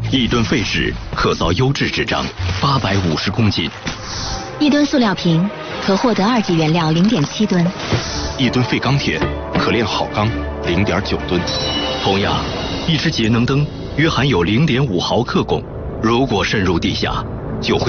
1吨废纸可造优质纸张850公斤 ，1吨塑料瓶可获得2级原料0.7吨 ，1吨废钢铁可炼好钢0.9吨。同样，一只节能灯约含有0.5毫克汞，如果渗入地下，就会